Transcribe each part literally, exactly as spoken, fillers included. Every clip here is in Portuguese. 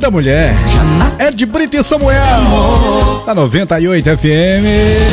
da mulher. É de Brito e Samuel. Da noventa e oito F M.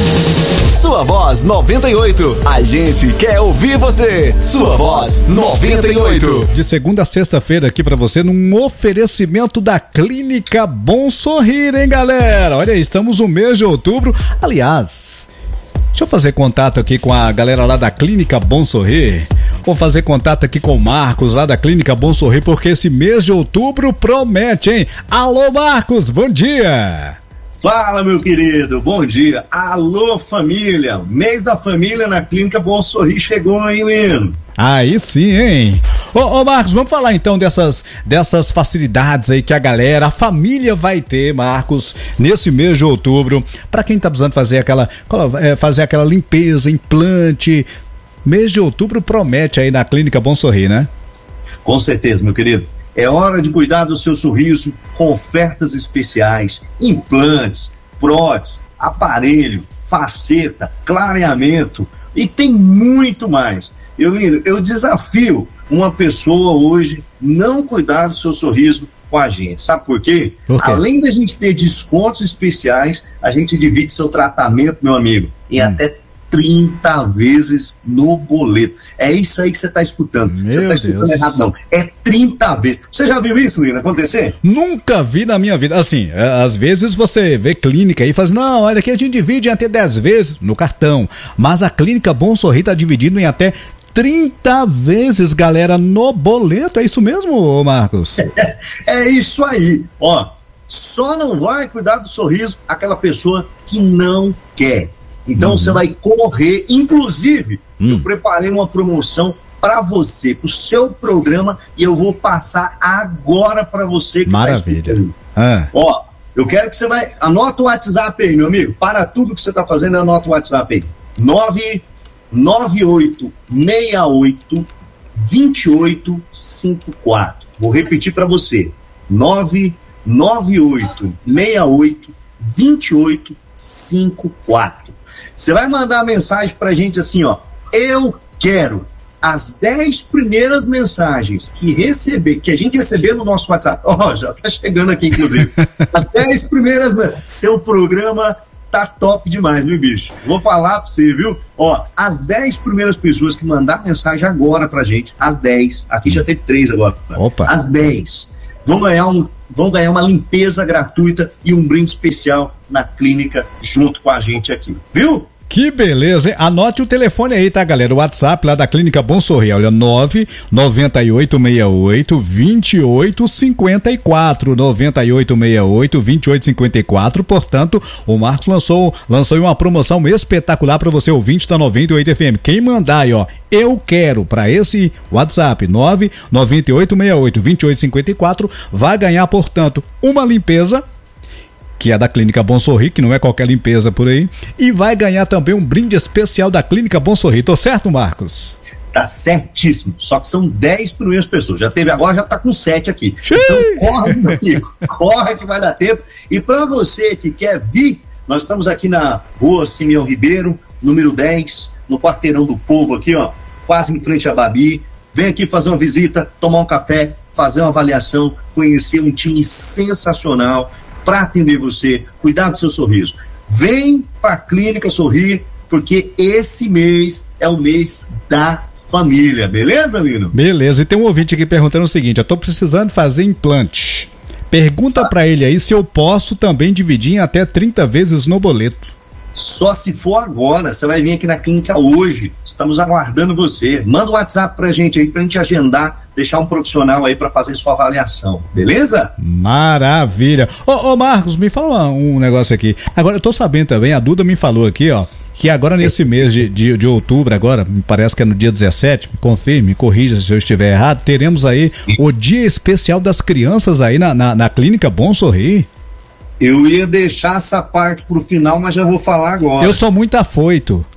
Sua Voz noventa e oito. A gente quer ouvir você. Sua Voz noventa e oito. De segunda a sexta-feira aqui pra você num oferecimento da Clínica Bom Sorrir, hein, galera? Olha aí, estamos no mês de outubro. Aliás, deixa eu fazer contato aqui com a galera lá da Clínica Bom Sorrir. Vou fazer contato aqui com o Marcos lá da Clínica Bom Sorrir, porque esse mês de outubro promete, hein? Alô, Marcos, bom dia! Fala, meu querido, bom dia. Alô, família. Mês da família na Clínica Bom Sorrir chegou, hein, menino? Aí sim, hein? Ô, ô Marcos, vamos falar então dessas, dessas facilidades aí que a galera, a família vai ter, Marcos, nesse mês de outubro, pra quem tá precisando fazer aquela, fazer aquela limpeza, implante. Mês de outubro promete aí na Clínica Bom Sorrir, né? Com certeza, meu querido. É hora de cuidar do seu sorriso com ofertas especiais, implantes, prótese, aparelho, faceta, clareamento e tem muito mais. Eu, eu desafio uma pessoa hoje não cuidar do seu sorriso com a gente. Sabe por quê? Por quê? Além da gente ter descontos especiais, a gente divide seu tratamento, meu amigo, em hum. até trinta vezes no boleto. É isso aí que você está escutando. Meu você está escutando Deus. Errado, não. É trinta vezes. Você já viu isso, Lina, acontecer? Nunca vi na minha vida. Assim, às vezes você vê clínica aí e fala assim, não, olha aqui a gente divide em até dez vezes no cartão. Mas a Clínica Bom Sorrir está dividindo em até trinta vezes, galera, no boleto. É isso mesmo, Marcos? É, é isso aí. Ó, só não vai cuidar do sorriso aquela pessoa que não quer. Então uhum. você vai correr, inclusive, hum. eu preparei uma promoção para você, para o seu programa, e eu vou passar agora para você que Maravilha. Tá ah. Ó, eu quero que você vai, anota o WhatsApp aí, meu amigo, para tudo que você tá fazendo, anota o WhatsApp aí, nove nove oito seis oito dois oito cinco quatro, vou repetir para você, nove nove oito seis oito dois oito cinco quatro. Você vai mandar uma mensagem pra gente assim, ó, eu quero as dez primeiras mensagens que receber, que a gente receber no nosso WhatsApp, ó, oh, já tá chegando aqui, inclusive, as dez primeiras, seu programa tá top demais, meu bicho, vou falar pra você, viu, ó, as dez primeiras pessoas que mandar mensagem agora pra gente, as dez, aqui já teve três agora, Opa. As dez, vão ganhar um vão ganhar uma limpeza gratuita e um brinde especial na clínica junto com a gente aqui, viu? Que beleza, hein? Anote o telefone aí, tá, galera? O WhatsApp lá da Clínica Bom Sorrir, olha, nove nove oito seis oito dois oito cinco quatro, nove oito seis oito dois oito cinco quatro. Portanto, o Marcos lançou, lançou uma promoção espetacular para você, ouvinte da noventa e oito F M. Quem mandar aí, ó, eu quero, para esse WhatsApp, nove nove oito seis oito dois oito cinco quatro, vai ganhar, portanto, uma limpeza, que é da Clínica Bom Sorrir, que não é qualquer limpeza por aí, e vai ganhar também um brinde especial da Clínica Bom Sorrir. Tô certo, Marcos? Tá certíssimo, só que são dez primeiras pessoas, já teve agora, já tá com sete aqui. Xiii. Então corre, meu amigo, corre que vai dar tempo. E para você que quer vir, nós estamos aqui na Rua Simeão Ribeiro, número dez, no Quarteirão do Povo aqui, ó, quase em frente à Babi. Vem aqui fazer uma visita, tomar um café, fazer uma avaliação, conhecer um time sensacional para atender você, cuidar do seu sorriso. Vem para a Clínica Sorrir, porque esse mês é o mês da família, beleza, Lino? Beleza, e tem um ouvinte aqui perguntando o seguinte, eu tô precisando fazer implante. Pergunta ah. para ele aí se eu posso também dividir em até trinta vezes no boleto. Só se for agora, você vai vir aqui na clínica hoje, estamos aguardando você. Manda o WhatsApp pra gente aí, pra gente agendar, deixar um profissional aí pra fazer sua avaliação, beleza? Maravilha. Ô, ô Marcos, me fala um negócio aqui. Agora eu tô sabendo também, a Duda me falou aqui, ó, que agora nesse mês de, de, de outubro, agora, me parece que é no dia dezessete, me confirme, me corrija se eu estiver errado, teremos aí o Dia Especial das Crianças aí na, na, na Clínica Bom Sorrir. Eu ia deixar essa parte pro final, mas já vou falar agora. Eu sou muito afoito.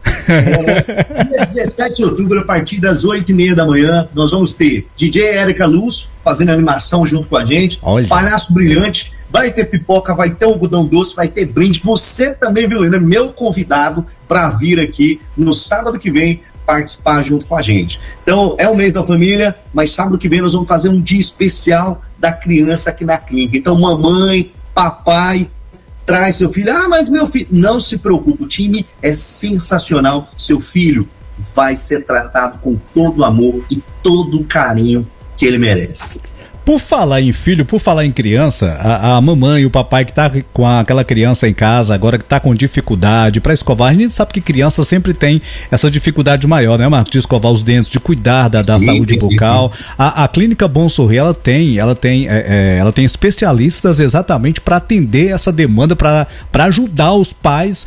É, dia dezessete de outubro, a partir das oito e meia da manhã, nós vamos ter D J Érica Luz fazendo animação junto com a gente. Olha. Palhaço Brilhante, vai ter pipoca, vai ter algodão doce, vai ter brinde. Você também, viu, Helena, meu convidado para vir aqui no sábado que vem participar junto com a gente. Então, é o mês da família, mas sábado que vem nós vamos fazer um dia especial da criança aqui na clínica. Então, mamãe, papai, traz seu filho. Ah, mas meu filho... Não se preocupe, o time é sensacional. Seu filho vai ser tratado com todo o amor e todo o carinho que ele merece. Por falar em filho, por falar em criança, a, a mamãe e o papai que tá com a, aquela criança em casa, agora que tá com dificuldade para escovar, a gente sabe que criança sempre tem essa dificuldade maior, né, Marcos? De escovar os dentes, de cuidar da, da sim, saúde sim, bucal. Sim. A, a Clínica Bom Sorrir, ela tem, ela tem, é, é, ela tem especialistas exatamente para atender essa demanda, para ajudar os pais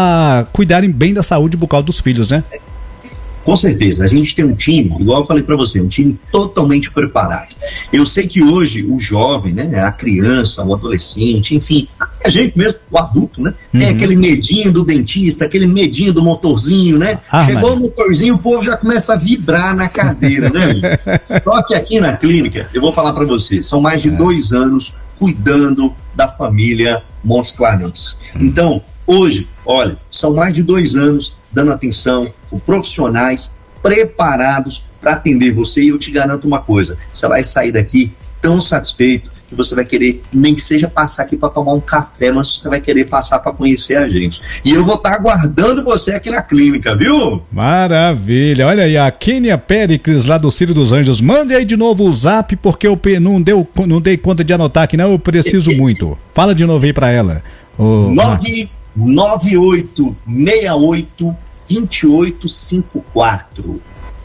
a cuidarem bem da saúde bucal dos filhos, né? Com certeza, a gente tem um time, igual eu falei para você, um time totalmente preparado. Eu sei que hoje o jovem, né, a criança, o adolescente, enfim, a gente mesmo, o adulto, né, uhum. tem aquele medinho do dentista, aquele medinho do motorzinho, né? Ah, Chegou mas... o motorzinho, o povo já começa a vibrar na cadeira, né? Só que aqui na clínica, eu vou falar para você, são mais de é. dois anos cuidando da família Montes Clarense. Uhum. Então, hoje, olha, são mais de dois anos dando atenção, com profissionais preparados para atender você, e eu te garanto uma coisa, você vai sair daqui tão satisfeito que você vai querer, nem que seja passar aqui para tomar um café, mas você vai querer passar para conhecer a gente. E eu vou estar tá aguardando você aqui na clínica, viu? Maravilha, olha aí, a Kênia Péricles lá do Círio dos Anjos, mande aí de novo o zap, porque eu não, deu, não dei conta de anotar aqui, não, eu preciso muito. Fala de novo aí para ela. Oh, nove nove oito seis oito dois oito cinco quatro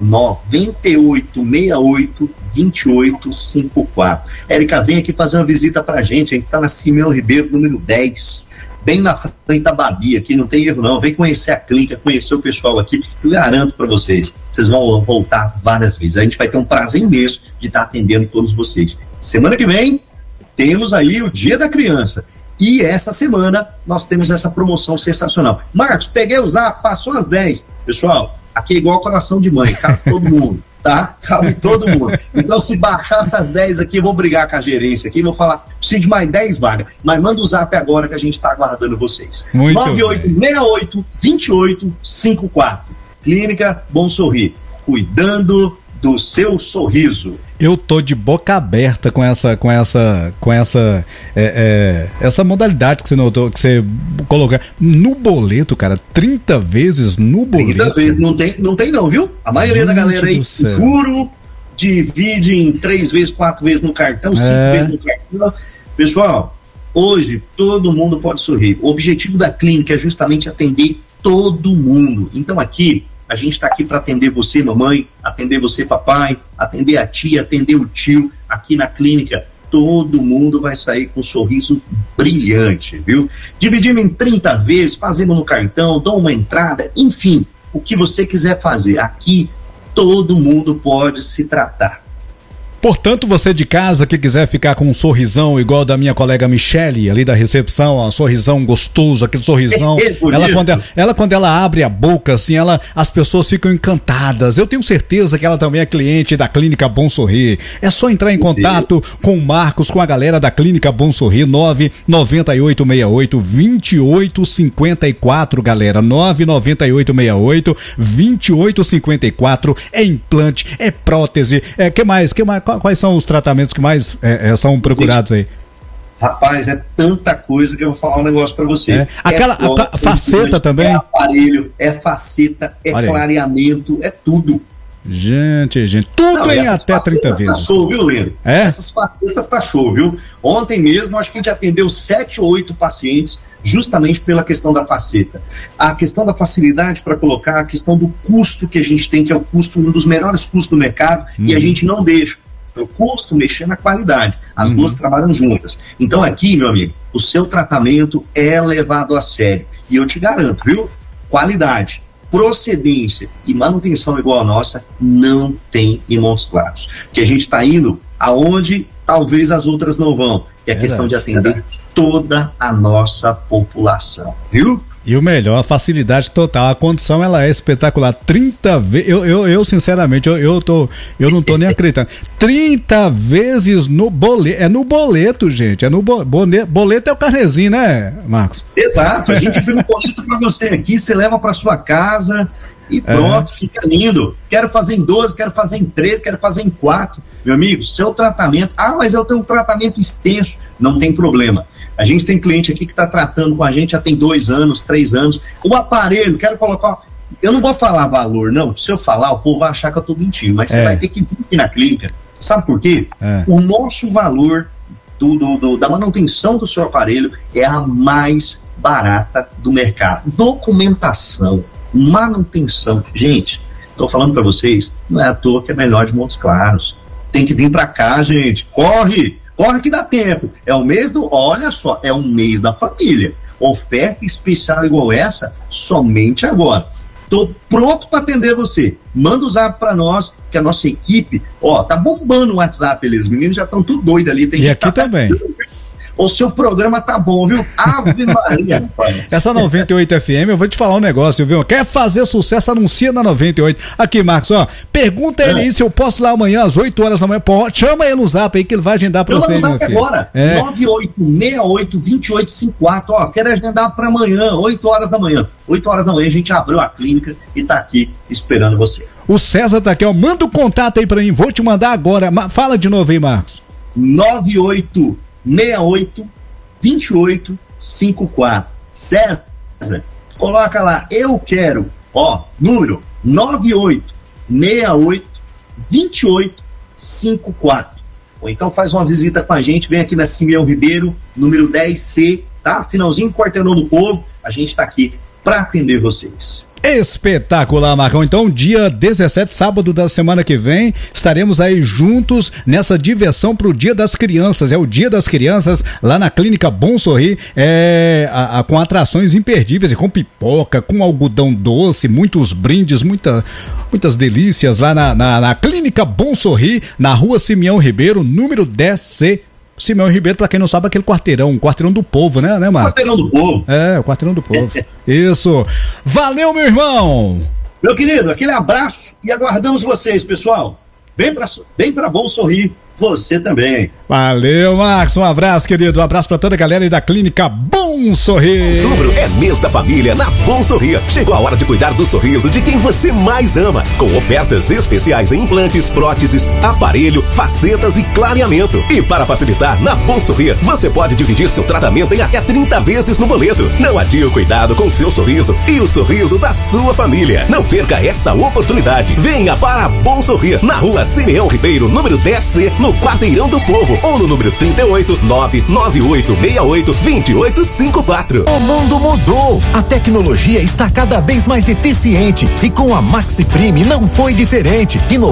nove oito seis oito dois oito cinco quatro. Érica, vem aqui fazer uma visita pra gente. A gente tá na Simeão Ribeiro, número dez, bem na frente da Babi, aqui não tem erro não. Vem conhecer a clínica, conhecer o pessoal aqui. Eu garanto pra vocês, vocês vão voltar várias vezes. A gente vai ter um prazer imenso de estar atendendo todos vocês. Semana que vem temos aí o Dia da Criança. E essa semana nós temos essa promoção sensacional. Marcos, peguei o zap, passou às dez. Pessoal, aqui é igual coração de mãe, cabe todo mundo, tá? Cabe todo mundo. Então, se baixar essas dez aqui, eu vou brigar com a gerência aqui, vou falar, preciso de mais dez vagas. Mas manda o zap agora que a gente está aguardando vocês. nove oito seis oito dois oito cinco quatro. Clínica Bom Sorrir, cuidando do seu sorriso. Eu tô de boca aberta com essa, com essa, com essa, é, é, essa modalidade que você notou, que você colocou no boleto, cara, trinta vezes no boleto. trinta vezes, não tem, não tem não, viu? A maioria Gente da galera aí, juro, divide em três vezes, quatro vezes no cartão, cinco é. vezes no cartão. Pessoal, hoje todo mundo pode sorrir. O objetivo da clínica é justamente atender todo mundo. Então aqui, a gente está aqui para atender você, mamãe, atender você, papai, atender a tia, atender o tio. Aqui na clínica, todo mundo vai sair com um sorriso brilhante, viu? Dividimos em trinta vezes, fazemos no cartão, dou uma entrada, enfim, o que você quiser fazer. Aqui, todo mundo pode se tratar. Portanto, você de casa que quiser ficar com um sorrisão igual da minha colega Michele, ali da recepção, ó, um sorrisão gostoso, aquele sorrisão, é, é ela, quando ela, ela quando ela abre a boca, assim, ela, as pessoas ficam encantadas. Eu tenho certeza que ela também é cliente da Clínica Bom Sorrir. É só entrar em contato com o Marcos, com a galera da Clínica Bom Sorrir, nove nove oito seis oito dois oito cinco quatro, galera, nove nove oito seis oito dois oito cinco quatro, é implante, é prótese, é, que mais, que mais, quais são os tratamentos que mais é, é, são procurados aí? Rapaz, é tanta coisa que eu vou falar um negócio pra você. É. Aquela é a, a faceta também? É aparelho, é faceta, é Olha clareamento, aí. É tudo. Gente, gente, tudo Não, em até trinta vezes. Tá show, viu, Leno? É? Essas facetas tá show, viu? Ontem mesmo, acho que a gente atendeu sete ou oito pacientes justamente pela questão da faceta. A questão da facilidade para colocar, a questão do custo que a gente tem, que é o custo, um dos menores custos do mercado, hum. e a gente não deixa o custo mexer na qualidade. As uhum. duas trabalham juntas. Então aqui, meu amigo, o seu tratamento é levado a sério. E eu te garanto, viu? Qualidade, procedência e manutenção igual a nossa não tem em Montes Claros. Que a gente está indo aonde talvez as outras não vão. Que é a questão de atender toda a nossa população. Viu? E o melhor, a facilidade total, a condição ela é espetacular, trinta vezes, eu, eu, eu sinceramente, eu, eu, tô, eu não tô nem acreditando, trinta vezes no boleto, é no boleto, gente, é no bo, boleto, boleto é o carnezinho, né, Marcos? Exato, a gente vê um boleto pra você aqui, você leva pra sua casa, e pronto, é. Fica lindo. Quero fazer em doze, quero fazer em treze, quero fazer em quatro. Meu amigo, seu tratamento, ah, mas eu tenho um tratamento extenso, não tem problema. A gente tem cliente aqui que está tratando com a gente já tem dois anos, três anos. O aparelho, quero colocar... Eu não vou falar valor, não. Se eu falar, o povo vai achar que eu estou mentindo. Mas é. Você vai ter que vir aqui na clínica. Sabe por quê? É. O nosso valor do, do, do, da manutenção do seu aparelho é a mais barata do mercado. Documentação, manutenção. Gente, estou falando para vocês, não é à toa que é melhor de Montes Claros. Tem que vir para cá, gente. Corre! Corre que dá tempo. É o mês do... Olha só, é um mês da família. Oferta especial igual essa, somente agora. Tô pronto para atender você. Manda o zap para nós, que a nossa equipe, ó, tá bombando o WhatsApp, eles, os meninos já estão tudo doidos ali. Tem e aqui tá também. O seu programa tá bom, viu? Ave Maria, rapaz. Essa noventa e oito F M, eu vou te falar um negócio, viu? Quer fazer sucesso, anuncia na noventa e oito. Aqui, Marcos, ó, pergunta ele é. aí se eu posso ir lá amanhã às oito horas da manhã. Pô, chama ele no zap aí que ele vai agendar pra vocês. Chama no zap agora, é. nove oito seis oito, dois oito cinco quatro, ó, quero agendar pra amanhã, oito horas da manhã. oito horas da manhã a gente abriu a clínica e tá aqui esperando você. O César tá aqui, ó, manda o contato aí pra mim, vou te mandar agora. Fala de novo aí, Marcos. nove oito seis oito, dois oito cinco quatro. César, coloca lá, eu quero, ó, número nove oito seis oito, dois oito cinco quatro. Ou então faz uma visita com a gente, vem aqui na Simeão Ribeiro, número dez C, tá? Finalzinho do Quarteirão do Povo, a gente tá aqui para atender vocês. Espetacular, Marcão. Então, dia dezessete, sábado da semana que vem, estaremos aí juntos nessa diversão pro Dia das Crianças. É o Dia das Crianças lá na Clínica Bom Sorrir, é, a, a, com atrações imperdíveis, e com pipoca, com algodão doce, muitos brindes, muita, muitas delícias lá na, na, na Clínica Bom Sorrir, na Rua Simeão Ribeiro, número dez C. Simeão Ribeiro, pra quem não sabe, aquele quarteirão, um quarteirão do povo, né, né, Marcos? Quarteirão do povo. É, o quarteirão do povo. Isso. Valeu, meu irmão! Meu querido, aquele abraço e aguardamos vocês, pessoal. Vem pra, vem pra Bom Sorrir, você também. Valeu, Marcos, um abraço, querido, um abraço pra toda a galera aí da Clínica Bom Sorrir. Outubro é mês da família na Bom Sorrir. Chegou a hora de cuidar do sorriso de quem você mais ama, com ofertas especiais em implantes, próteses, aparelho, facetas e clareamento. E para facilitar, na Bom Sorrir, você pode dividir seu tratamento em até trinta vezes no boleto. Não adie o cuidado com seu sorriso e o sorriso da sua família. Não perca essa oportunidade. Venha para a Bom Sorrir, na Rua Simeão Ribeiro, número dez C, no Quarteirão do Povo, ou no número trinta e oito, nove nove oito seis oito, dois oito cinco quatro. O mundo mudou, a tecnologia está cada vez mais eficiente e com a Maxi Prime não foi diferente.